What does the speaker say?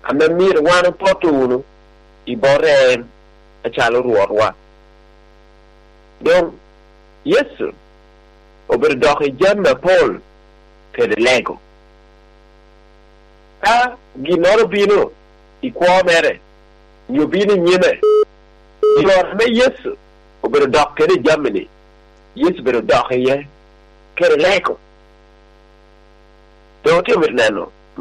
ame mir wan potuno ibore achalo ruorwa don Yesu ober doki jamma pol kede lego ka ginoro bino ikwo mere nyubino nyime yor me Yesu ober dok kede jamni Yesu ber doki ye kede lego don ti ober neno